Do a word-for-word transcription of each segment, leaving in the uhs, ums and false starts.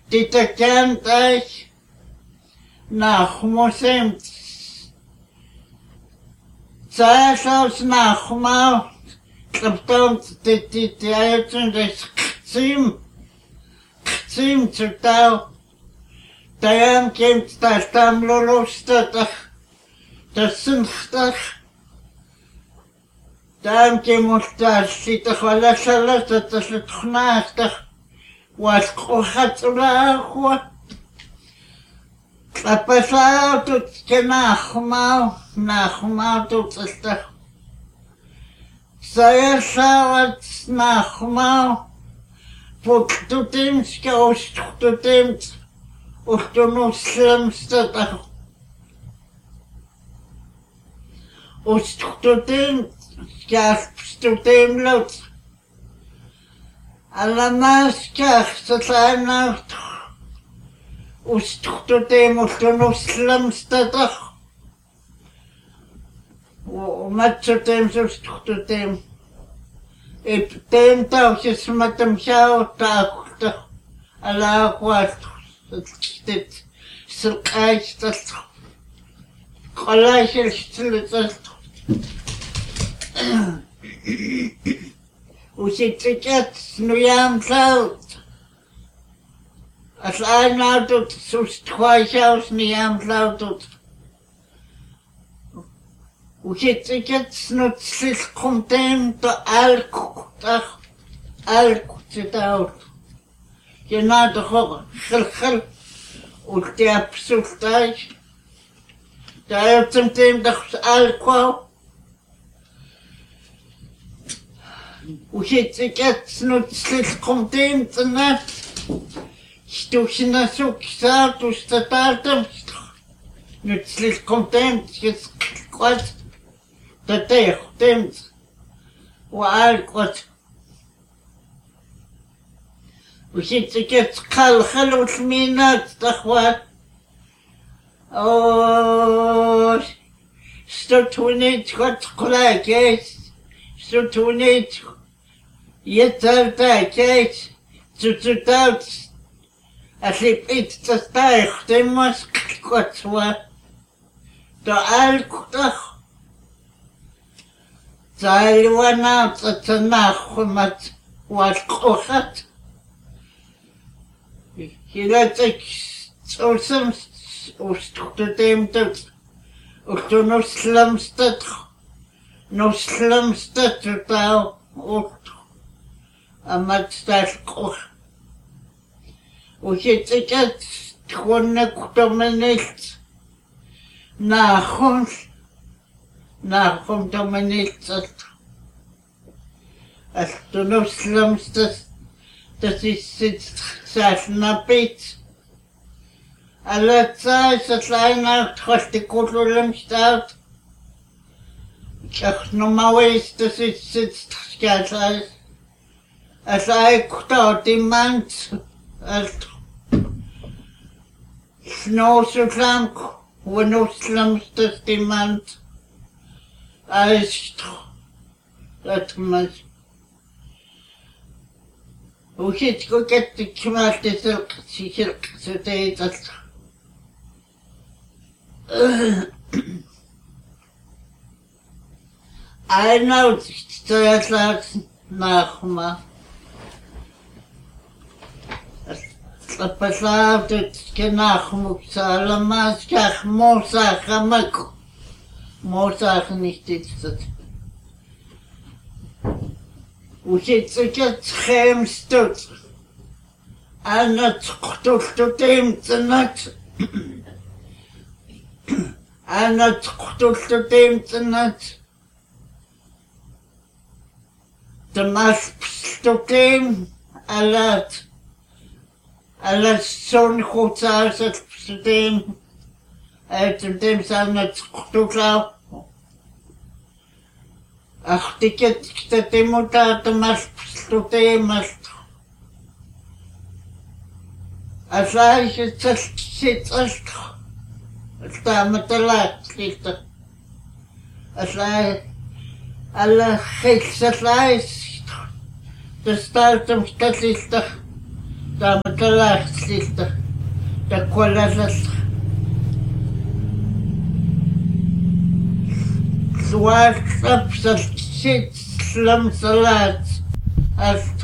Titakantaj nachmusem Zahlaus nachmal Klapton titiayatun des kcim kcim zutau Tayam kimt tastam lolostatach tasinchtach Tayam kimultas sitach valasalas tatasitchnastach والقحة Klapasau tut kenachmau nachmau tut stach Saya sawat nachmau Put tutim skaus tutim Uchtunuslim statach Uchtutim skas tutim lot Alamaskach satlainaut Uchtutim uchtunuslim statach Matchutim sustutim Iptim tausis matam shao tauchtach Ala quat Stit Silkais tas Kolashil stiltas Usitikat nuyam saut As I now do sustquaishaus niyam sautut Usitikat snutsis content to alkutach alkutitaut Genado ho khil Ulti absultaj Dayatum tim dachs alquau Usitikat snutsis content na Stuchina suksa tu statatum Nutslis content jes quat Tatech timt Wa alquat Usitikat khal khalut minat takhwa Oh Stutunit quat qulakes Stutunit Yetaltakes Tututout Asip it tastaich temas quatwa To alkutach Zailwana tatanach walquchat Hilatek Usum Ustutem Ustunuslamstat Nuslamstat Tau Ut Amatstalquch Usitikat Tchunaktomenit Nachum Nachum Tomenitsat Astunuslamstat Das ist jetzt Sasnapit. Alle Zeit, das Leiner, trotz die Kultur staut. Ich ach, normal ist, das ist jetzt ganz alles. Als ein Kutat im Mann, als Schnossuklank, wo Nusslams das die Mann. Alles, das man. Usitko ketti kmasti silksi silksi teitat. Ainaut stojatlaaks nachma. Lapaslaavtut kenachmuksa alamaskach moosach amak. Moosach nicht itstat. Usitikat chemstut. Anat qtultutim tsanat. Anat qtultutim tsanat. Tamas pstutim alat. Alat son khutsasat pstutim. Aytutim sanat qtutlaw. Ach, tiket ktatimota tamas pstutemas. Asaj tsitsast. Stamatala slita. Asaj alla khilsaslais. Das startum statlista. Tamatalaxilta takualalal Sualsapsal slam salat Alt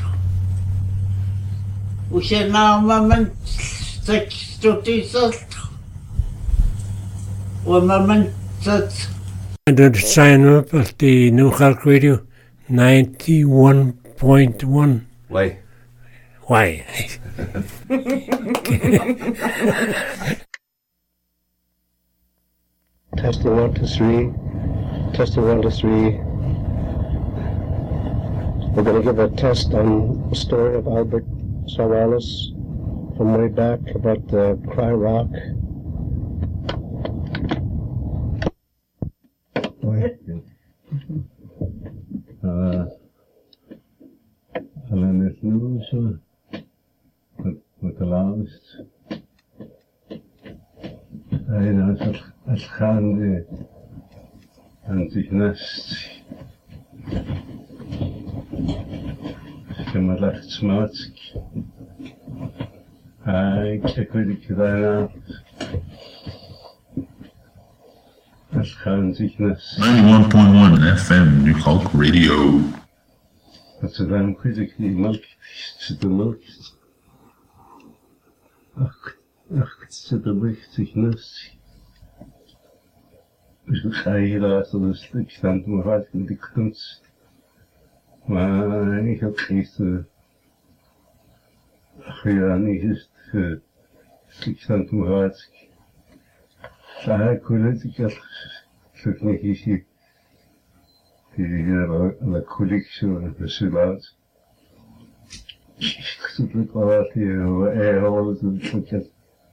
Ushanamaman Sextotisalt Wamaman Sat And to sign up at the New York Radio ninety-one point one. Why? Why? Testing one, two, three. Testing one, two, three. We're going to give a test on the story of Albert Savalas from way back about the Cry Rock. Uh, Alan is new, so with the last. I know als gaande aan zich nest. Ik heb me lacht smaak. Ik kijk weer ik daarna. Als gaan zich nest. ninety-one point one F M New York Radio. Dat ze dan goed ik die melk zit de melk. Ach, ach, het zit er licht zich nest. Dus ik ga hier laten, dus ik sta te me uit met die kunst. Maar ik heb gisteren. Ach ja, niet is het. Ik sta te me uit. Ja, ik wil het, ik heb. Ik niet hier. Die la collectie de Sulat. Ik zit ook wel uit hier, er alles en ik heb.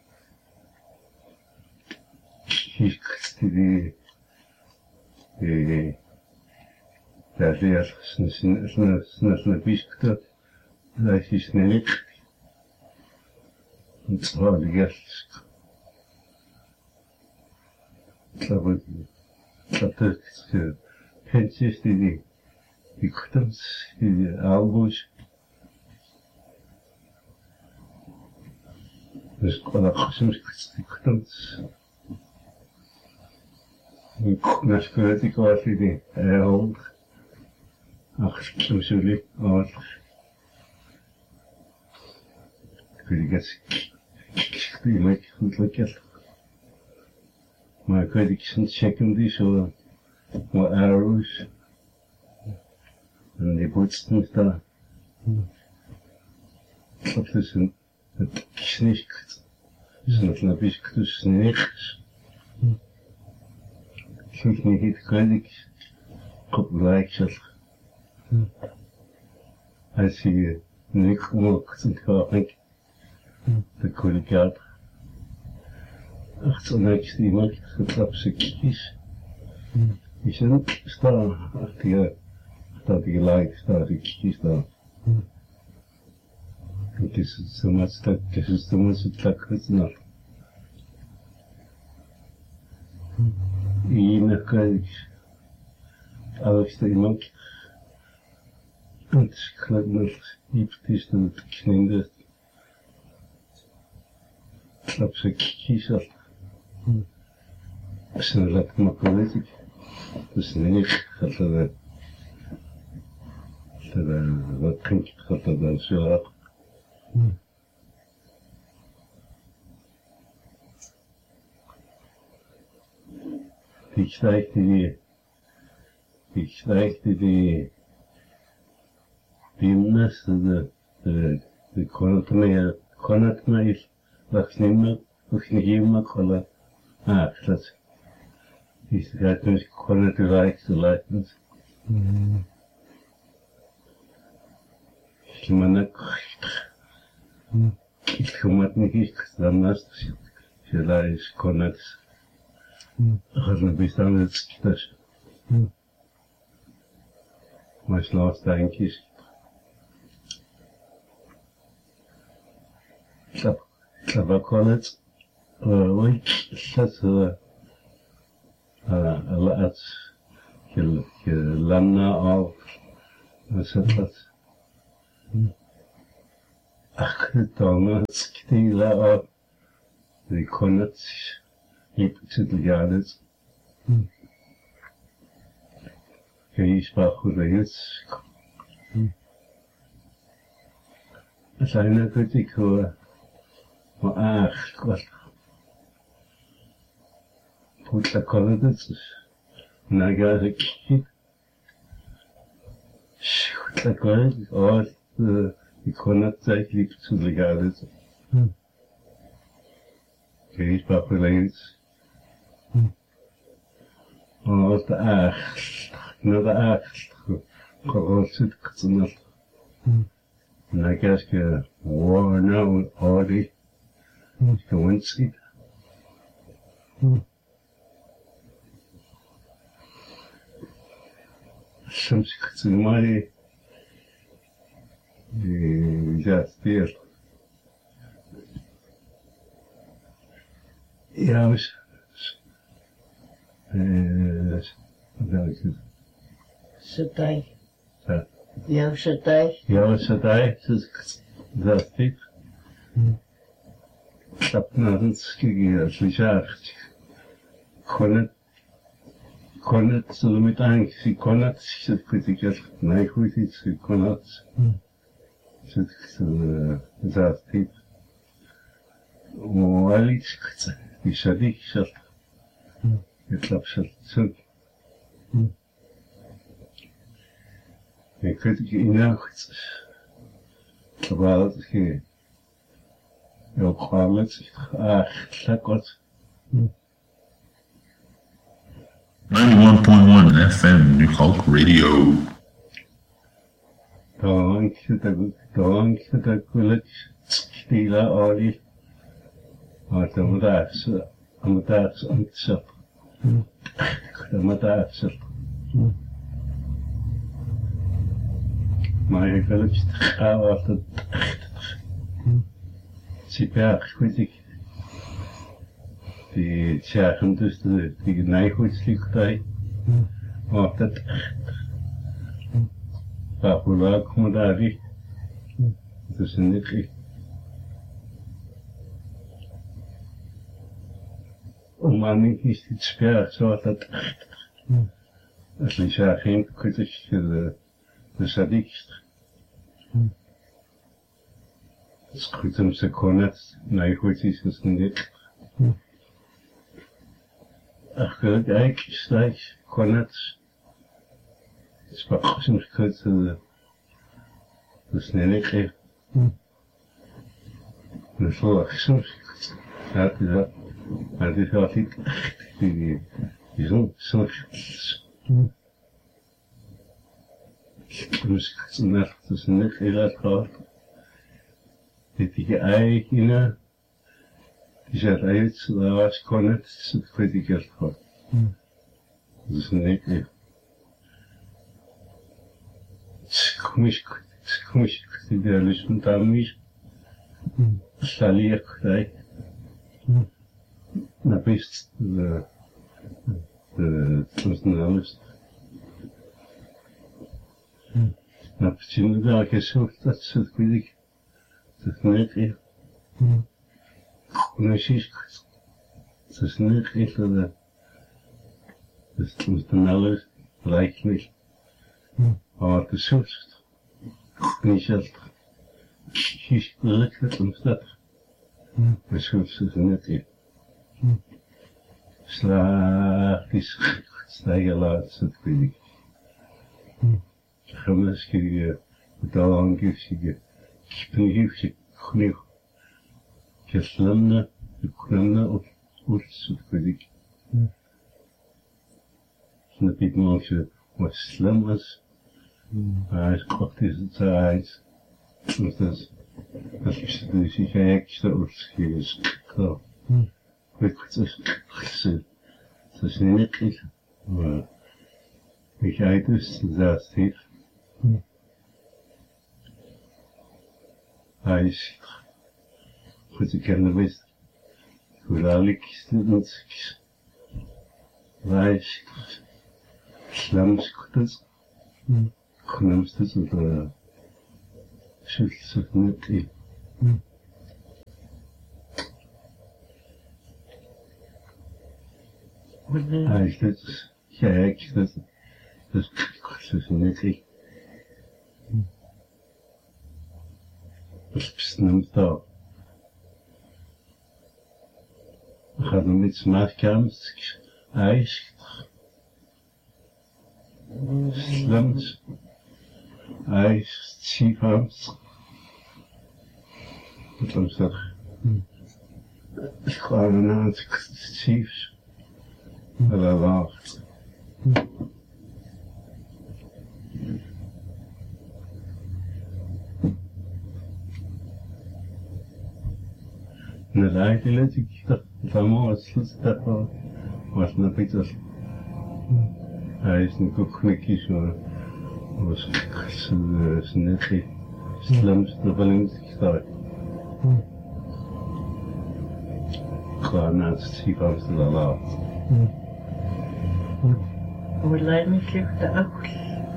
Ik die die ja, die snel snel snel snel biskut. Dat is niet. Het was die gast. Dat was dat is Pentjes die die kuttens, die elbows. Dus ik had soms die kuttens. Ik nas kwijt ik was die heel. Ach, soms jullie, oh. Ik weet niet, ik die maak goed lekker. Maar ik weet ik zijn checken die zo. Wat arrows. En die bootsten daar. Dat is een knicht. Zo'n knapjes tussen niks. Ik vind niet iets kwijt. Kop gelijk zat. Als je niks omhoog kunt gaan, dan kon ik uit. Ach, zo'n niks die maakt getrapse kies. Je ziet staan achter je, staat je gelijk, staat je kies daar. Het is zo maar stuk, het is zo maar stuk gezien. Hier kan ik alles te iemand. Het is gelijk met iets is dat het kninder. Klap ze kies af. Als je lekker makkelijk is. Dus nee, gaat er wat drink gaat er dan zo af. Ik stijgde die, ik stijgde die, die mensen, de, de, de kon het meer, kon het meer, wacht niet meer, wacht niet meer, kon ah, dat. Die gaat dus kon het rijk te lijken. Ik ben ook, ik kom het niet eens, dan naast, je lijst kon het. Gaat een beetje aan het schieten. Maar het laatste eindje. Dat dat kan het. Ooit dat laat je je landen af. Wat is dat? ach donner stila op de konnet ik til jadet keis pa khudayt asayna kritik ho ma ach kwat putla konnet nagasik putla konnet og ik kon het eigenlijk niet zo legaal. Kees papeleins. En als de acht, naar de acht, gewoon zit ik zo net. En dan kijk je, wow, nou, Audi, gewoon zit. Soms ik het zo maar. Ja, speelt. Ja, was. Eh, dat is het. Satai. Ja. Ja, satai. Ja, satai, dat is het. Dat naar het skigi, als je zegt. Kon het. Kon het zo met angst, kon het. Zit kritiek, nee, goed iets, kon het. Zit dat het. Maar iets, die sadik zat. Ik klap zat zo. Ik weet het in nacht. Terwijl het geen. Heel kwalijk. Ach, lekker. ninety-one point one F M New Hulk Radio. Dank je dat, dank je dat ik stila Ali. Maar dan moet ik ze, dan moet ik ze ontzetten. Dan moet ik ze. Maar ik wil het gaan wat het super goed ik. Die zeggen dus de die nijgoedslichtheid. Maar dat Papula kommer där i. Det är sin nyckel. Om man niet iets speelt, zo dat als je zegt geen kritisch de de sadist. Skrytem se konec, najchociej jest niet. Ach, kijk, steeds konec. Sprak soms kut de snelheid. De zorg soms. Ja, dat. Maar dit gaat niet. Die zo'n zorg. Dus ik net dus niet heel gehad. Dit die eigen. Die zegt uit, daar was kon het, dat weet ik echt gehad. Dus niet. Komisch, komisch, idealisme tam is. Salier krijg. Na best de de personalist. Na почему да, конечно, dat soort weet dat net echt. Precies. Dat is net echt de de personalist lijkt niet. Maar het is soort niet zelf. Kies lekker om dat. Maar soms is het net echt. Slaag is stijgen laatst, weet ik. Gemeske betalangiftige kipnigiftige genoeg. Keslemne, klemne op oorts, weet ik. Snap ik manche wat slim was. Maar hij kocht is het uit. Dus dat dat is dus ik ga extra oorts klaar. Ik het is gezien. Het is niet echt. Maar ik ga dus dat heeft. Hij is goed te kennen wist. Hoe dadelijk is het niet. Hij is slams goed. Genoemd is het schuldig niet. Hij is dus gek, dus dus dus niet ik. Dus besnemt dat. We gaan er met smaakkamers, ijs, slemt, ijs, ziekhamers. Wat dan zeg? Ik ga er naar het zieks. En dat wacht. En dat eigenlijk ik dacht dat maar het dat was nog iets. Hij is niet ook knikjes hoor. Was het net niet slimste van hem gestaan. Ga naar het ziekenhuis te laten. Hoe lang ik de ook?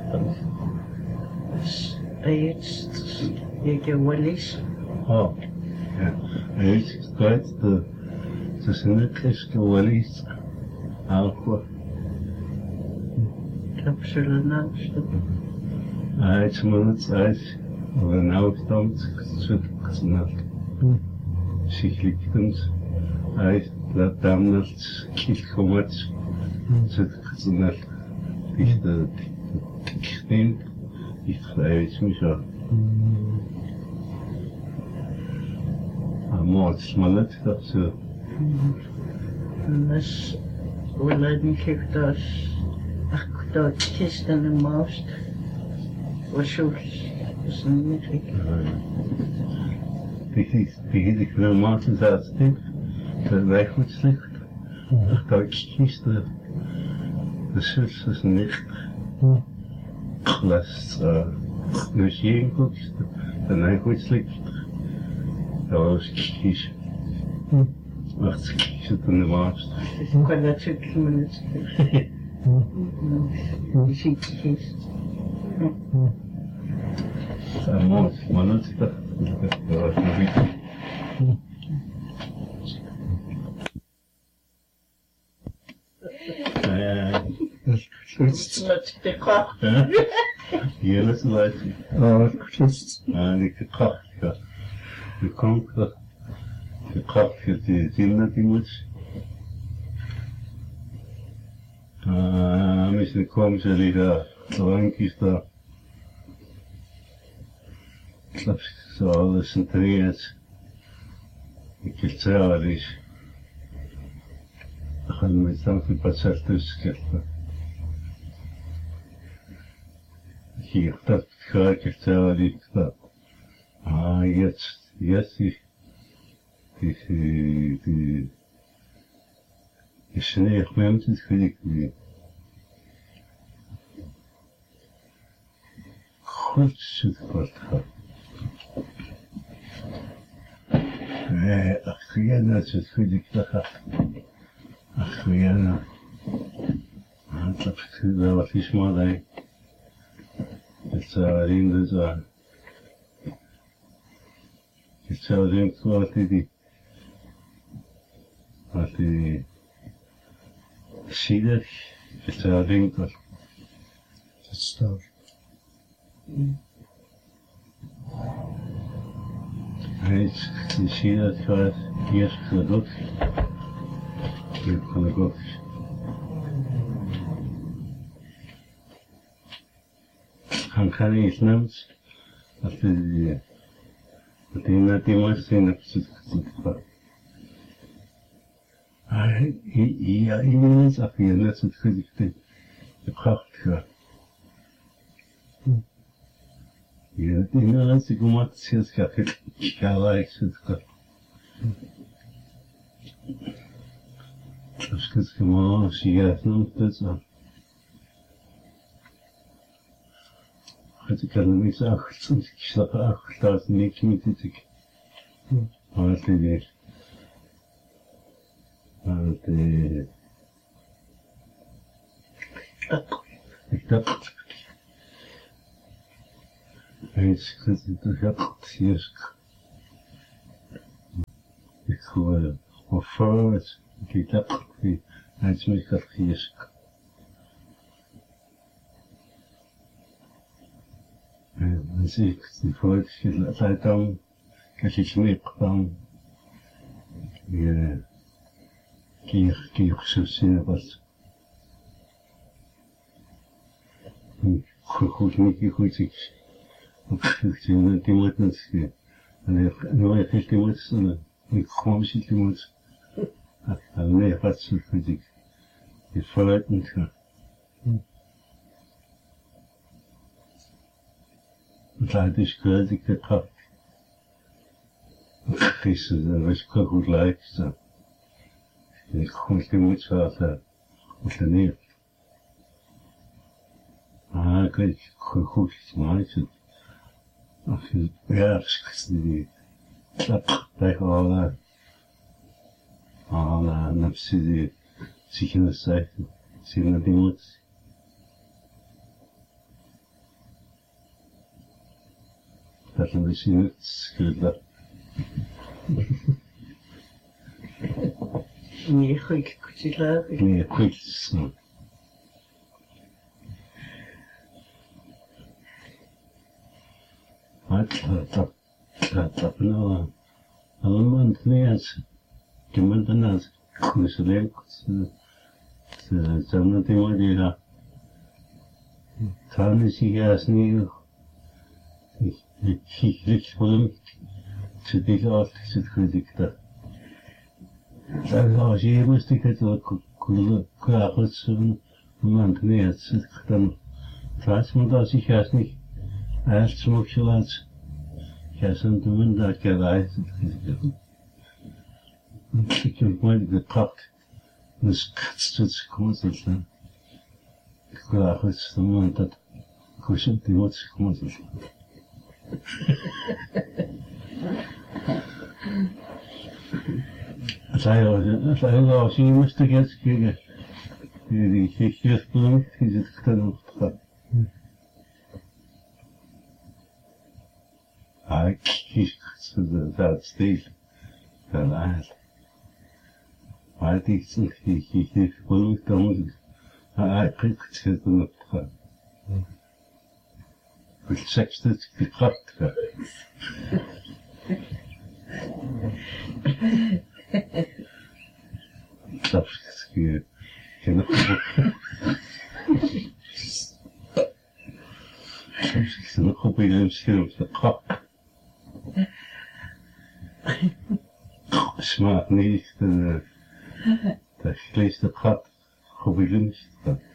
Dus eerst je wel eens. Oh, ja. Eerst kwijt de tussen de kisten wel eens. Alcohol. Kapselen naast. Hij is maar het ijs. Of een afstand zit snel. Sichtlichtend. Hij laat dan het kielkommet. Zit snel. Is de steen. Is grijs misschien. Maar het smalet dat ze. Dus hoe lang ik dat ach dat kisten en moest. Was zo is niet ik. Die die die kleine maten dat stik. Dat wij goed slecht. Ach dat kiest de de zus is niet. Glas dus je kookst en hij goed slecht. Dat was kies. Wacht, kies het in de maast. Ik kan dat zeker minuten. Je ziet het is. Dat moet, maar dat dat was nog niet. Dat de kracht. Hier is het uit. Oh, just. Ah, die kracht, ja. De kanker. De kracht, die zien dat die moet. Ah, misschien komen ze liggen. Drankjes daar. Klap zo alles in treed. Ik heb het zelf eens. Dan gaan we met dank pas zelf tussen. Hier, dat ga ik het zelf niet. Ah, jetzt, jetzt die, die, die, die, die sneeuwmemten, vind ik die. Goed zit wat gaat. Nee, ach, ja, dat is het vind ik dat gaat. Ach, ja, nou. Ah, dat is wel wat is maar, hè. Het zou erin dus aan. Het zou denken wat die, wat die, cider, het zou denken wat. Het staat. Hij is, die cider gaat eerst gedrukt. Hier kan ik ook. Han kan niet neemt, dat die, dat die net iemand zijn dat ze het gaat. Hij, ja, iemand zag je net het gezicht in de kracht gaat. Ja, het inderdaad, ik kom uit het gaat het gelijk het gaat. Dus het gewoon als je gaat noemt het zo. Ik kan niks achter, ik sta achter, dat is niks met dit. Maar het is weer. Maar het is. Ik dacht. Hij is gezien, dat gaat hier. Cool. Or first, get up. Let's make a fisk. En zie ik die voortjes uit dan, als je smip dan, je kier, kier zo zien was. Goed, niet goed, ik zie die moet niet, en nu heb ik die moet, ik gewoon zit die moet, en nee, wat zo goed ik, het vooruit niet gaan. Het is geweldig gekracht. Gisteren was ik goed lijkt. Ik kon die moet zaten op de neer. Maar ik weet goed iets maken. Ja, die klap tegen alle alle nafsi die zich in de zijde zien dat die moet. Dat is misschien niet schuldig. Nee, goed, goed, laat ik. Nee, goed. Maar dat, dat, dat nou allemaal niet eens. Je moet dan als kussen ze zijn die maar die gaan. Dan is hij als niet. Ik lig voor hem, zit ik uit, zit goed ik daar. Dan als je moest ik het ook klagen, zo'n moment neer, zit ik dan. Trouwens, maar als ik juist niet, eerst mag je laten. Juist aan de moment dat ik eruit zit. Ik heb mooi gepakt, dus het komt zitten. Ik klaag het, de moment dat ik was op die wat komt zitten. Zij als je moest ik eens kijken, die gegeven die zit ik dan op te gaan. Ah, ik kies dat steeds, dat eigenlijk. Maar het is een gegeven dan moet ik, ah, ik kijk het zitten op te gaan. Het seks dat ik gekracht heb. Dat is geen genoeg. Soms is er nog op een verschil op de krap. Smaak niet, dat vlees de krap op een lunch.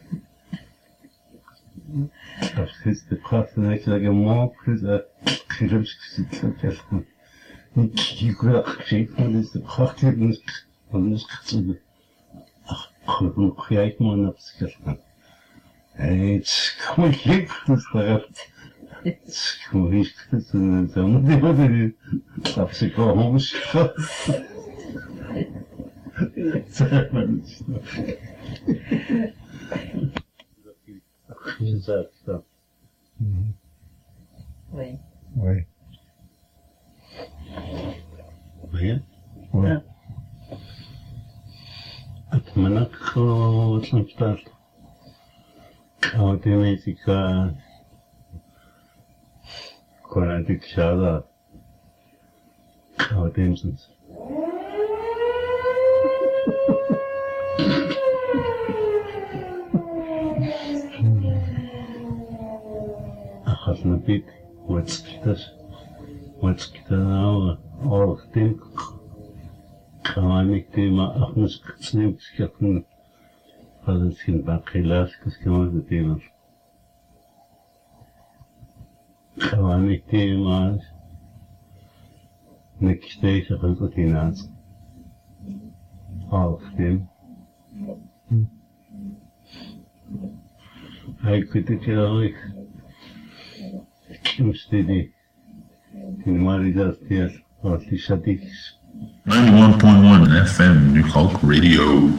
Dat is de kracht en ik zeg, maak het gerust zitten. Ik wil gezegd, dat is de kracht van de schatten. Ach, genoeg, jij man op schatten. Het kom ik niet, dat is daaruit. Het kom ik niet, dat is dan die wat er is. Dat is ik wel hoogschat. Zeg maar niet. Je zegt dat. Oui. Oui. Oui? Oui. Het manak wat dan staat. Automatica. Konatik Shada. Automatisch. Achas bit, what's this? What's now? All of them. Kawanik thema, achmas sneeuw schatten. Wat het geen bakkelaas, kas kawan de thema. Kawanik thema. Niks deze gelukkig All of them. Hij kunt het heel erg. Kimstedi. In Maridas Tias, Orti Shadix. ninety-one point one F M, New Hulk Radio.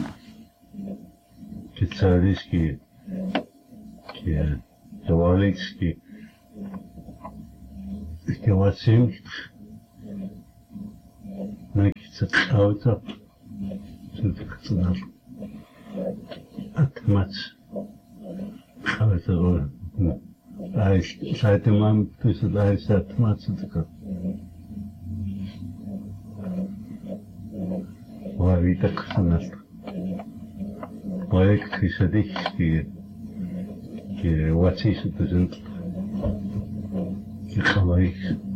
Kitsariski. Kia. Zawalixki. Kia Wasim. Next auto. Zutkutular. Atmat. Auto. Ay, saytemam tüsü dahi satmat zutku. Vay da kutunar. Vay kışadik ki ki vatisi tüzün ki kalayık.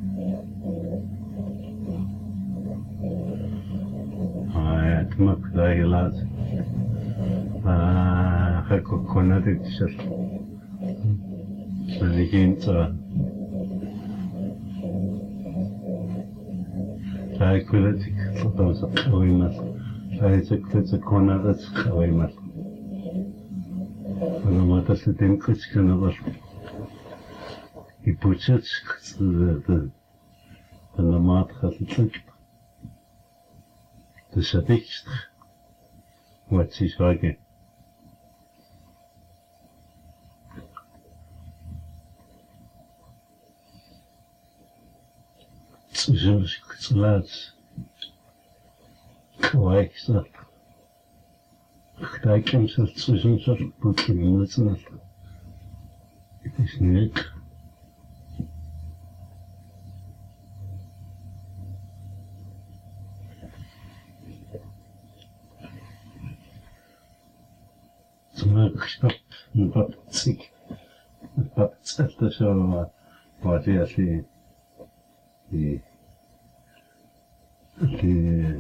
Atmak dahilat. Hakko konadik tişer. Sanikin ta. Taykulatik tutamsa kavimaz. Taykulatik konadat kavimaz. Ona matası dem kıçkını var. İpuçı çıktı. Ona mat katıldık. Dışarıdık. Vatsi şage. Zümüş kıçılar. Kavayıksa. Kıtay kimsel zümüşler. Bu kimimlesiniz. İtişnik. Kıştap, batısık, batısıkta şu var, var ya şey, şey, şey,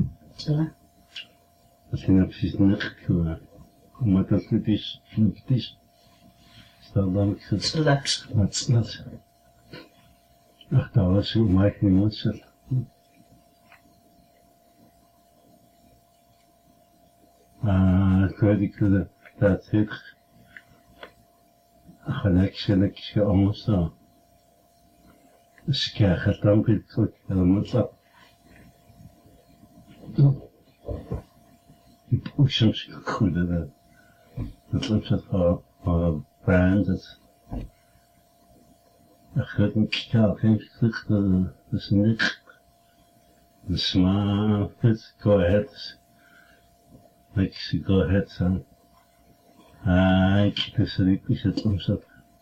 şey yapışını kıvır, kumataslı diş, diş, sağlam kız, batısıklar, ah davaşı umayk nimetçil. Ah, köydükleri Tatlık خلاك شلك شيء أمسا شكا ختم بالكوت المطلق يبوشم شكو ده نطلب شفا براندز أخذن كتاب خيم شكتك بسنك نسمع فت go ahead like go ahead son. Ay, que se dice que se tromsa.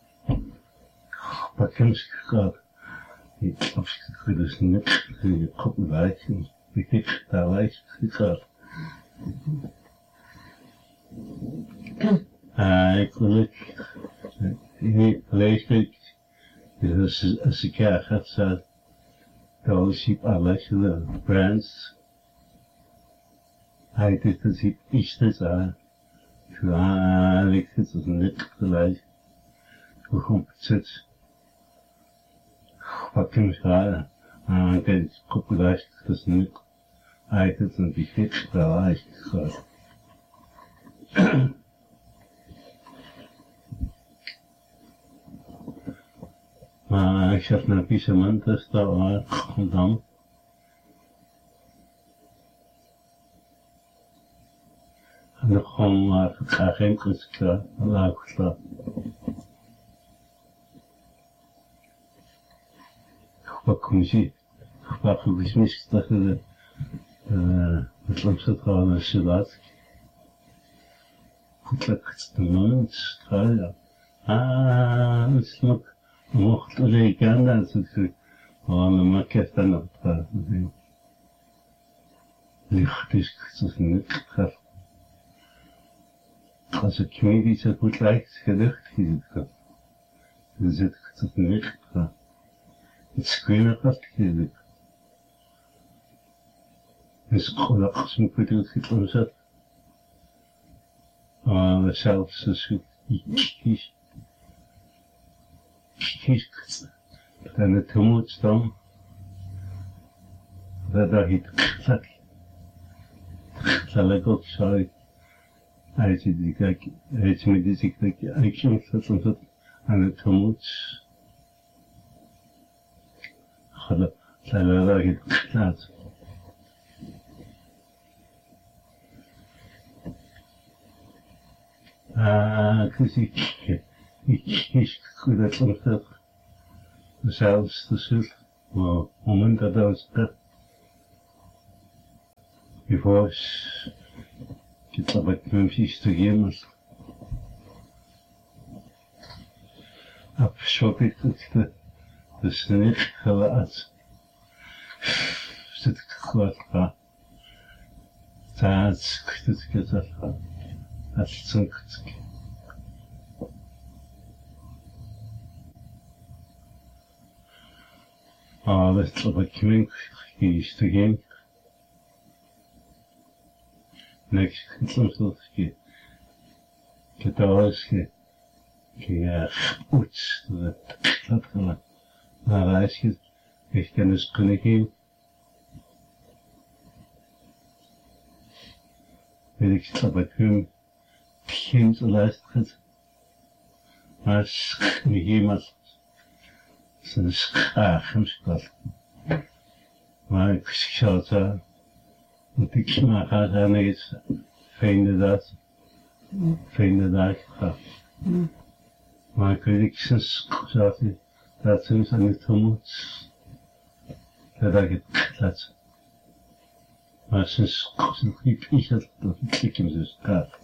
¿Para qué nos queda? Y pues que los niños que comen like, y que está like, que está. Ay, coleg, y lees que es así que hace sad. Todo si para the brands. Ay, this is it. Is a Klar, het is net gelijk. Hoe komt het? Wat kan ik gaan? Ah, kijk, kop gelijk, het is niet. Hij het een beetje gelijk. Maar ik heb een pisement, dus daar waar dan. نخون خاخين كسكا لا كسلا خباكم شي خباكم باش مش تاخذ مطلب على الشبات قلت لك تستمعون تشتغل اه اسمك مخت لي كان تسكر وانا ما كيف انا اللي خديش كتسنك تخاف Als het comedie zo goed lijkt, gelucht is het goed. Dan zit ik tot een licht van. Het screen gaat gelukt. Dus ik gewoon dat als ik het goed omzet. Maar zelfs als ik kies. Kies. Dan het gemoed staan. Dat daar het gezet. Zal ik ook zo. Aici zic, aici mi zic că aici am să sunt tot anatomuți. Hala, la la la, e clar. Ah, că zic că ești cu de sunt zelfs te sul, maar moment dat dat before get up at Memphis to game. Up shop it the the snake خلاص ست خلاص تاز كتت كتت أتصن كتت آه بس طبعا كمين يشتغل نكش كتلم صوت كي كتواس كي كي أوتش تدخل ما رايش كي إيش كان يسقني Weet ik dat ik hem begin te luisteren. Maar niet iemand zijn schaam spelt. Maar ik zou het want ik maar ga daar niet vinden dat. Vinden dat ik ga. Maar ik weet ik zijn schaam dat ze niet aan het moet. Dat ik het laat. Maar sinds ik niet had dat ik hem dus gaat.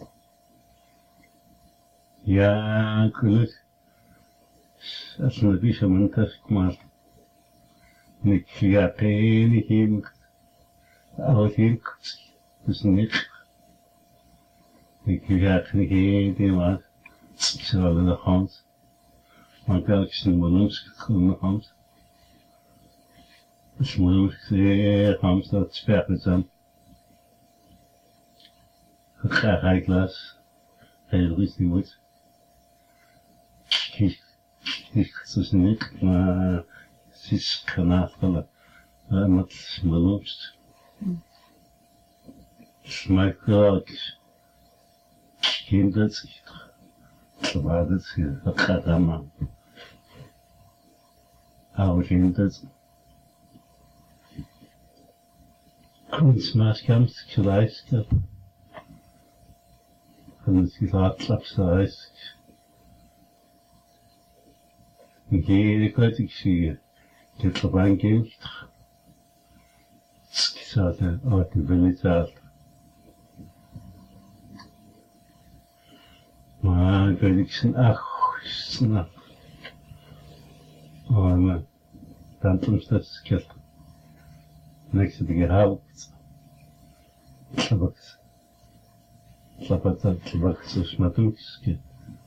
Ja, gelukkig. Als een beetje muntig maar. Ik ga geen hem. Al geen dus niet. Ik ga geen die maar. Ik zal in de hand. Maar welk is een balloons in de hand. Dus moet ik zeer hand dat sperren zijn. Graag hij glas, heel rustig moet. Ik, ik, zoals niet, maar het is kanafelen, met beloofd. Maar ik wil ook, kinderen, waar het gaat allemaal. Oude kinderen. Kunstmaatschap, geluisterd. En het is laatslapshuis. En geen kwijt ik zie. Ik heb er een kind. Ik zat er uit de village. Maar ik weet ik zijn ach, snap. Oh, maar dan toen is dat skeld. Next to the house. Tabaks. Tabata tabaks smatulski.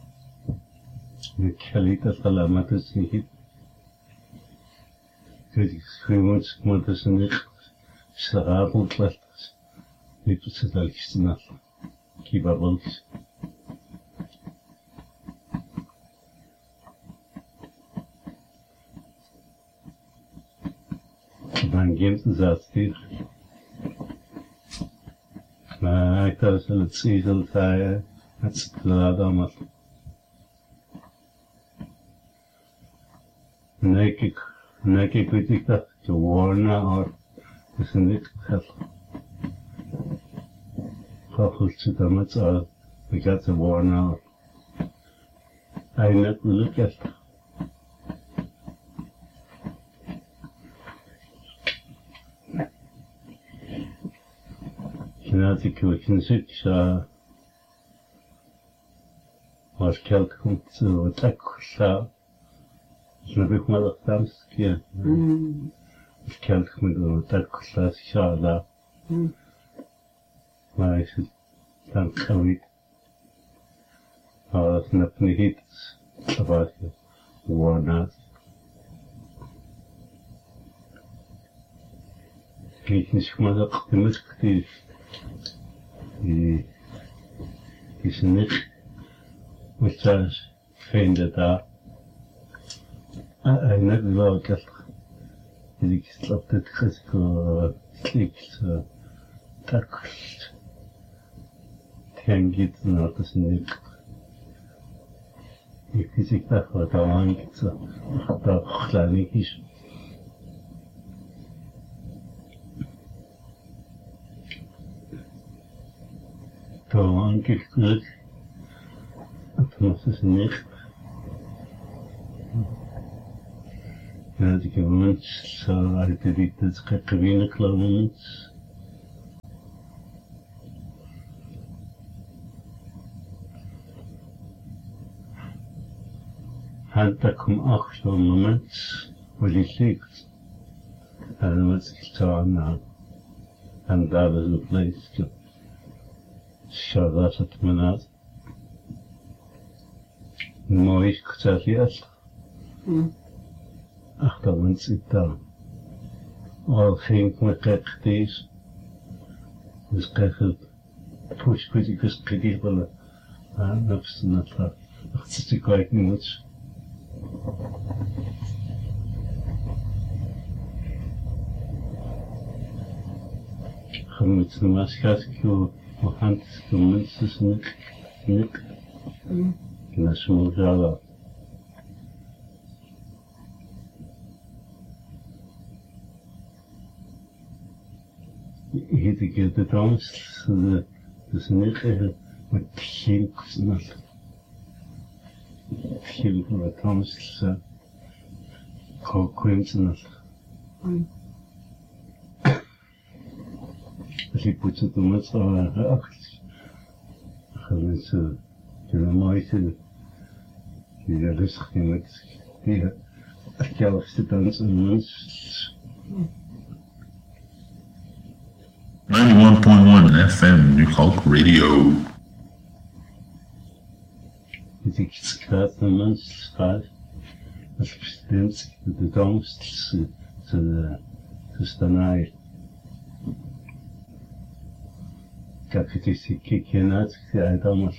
Nikhalita salamatus nihit. Критикс хэмэц модас нэг сарабутлал нипсэлэгснэ кибабонс. Dan geeft het dat hier. Maar ik dacht dat het zezel zei, het is klaar allemaal. Nee, ik, nee, ik weet niet dat je woorden hoor, is niet geld. Goed zitten met z'n, ik had de woorden hoor. Eindelijk wil ik het. Als ik in zit, was geld komt zo tak zo. Snap ik maar dat soms keer. Geld komt zo tak zo zo. Maar is het dan kan niet. Maar dat snap niet. Dat was je woorden. Ik niet maar dat je moet die is niet wat ze vinden daar. En net wel ik heb ik slap dit gesko klikt tak tengit na dat niet. Ik is ik dacht wat aan het dat klein is. Toen ik terug, toen was het niet. Ja, ik heb mensen zo uit de rieten, het gekke winnen, geloof ik. Hantakum auch so ein Moment, wo ich liegt. And what's it on now? And that is a place to show that at Manat. Moich Kutalias. Ach, da wants it down. All think me kektis. Is kekit. Push critikus kekibala. And that's not that. That's the quite much. Met de maatschappij hand de mensen niet niet in de smoelzaal. Hier de keer de dans de dus niet met geen knal. Geen van de dans kookwinsnal. Als ik moet het doen met zo'n acties, gaan mensen kunnen mooi zijn. Die er rustig in met die zelfste dansen en mensen. ninety-one point one F M New Hulk Radio. Het is graag de mensen schrijf. Als president de dans te staan. Как это сики кинат, а дома.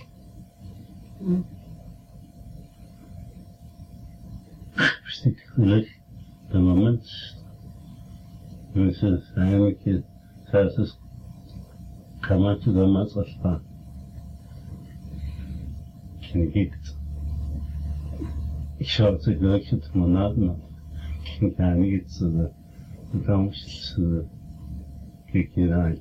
Что ты в момент, мы с вами сейчас команду дома зашла. Книги. Ich schaue zu gleich от Monaten. Книги zu der Domst zu Kikiraj.